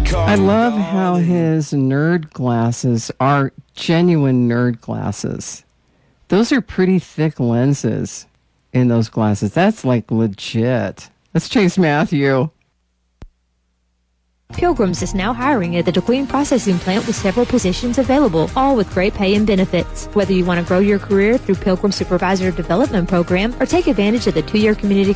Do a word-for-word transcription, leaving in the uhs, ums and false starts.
I love how his nerd glasses are genuine nerd glasses. Those are pretty thick lenses in those glasses. That's like legit. Let's chase Matthew. Pilgrims is now hiring at the DeQueen processing plant with several positions available, all with great pay and benefits. Whether you want to grow your career through Pilgrim Supervisor Development Program or take advantage of the two-year community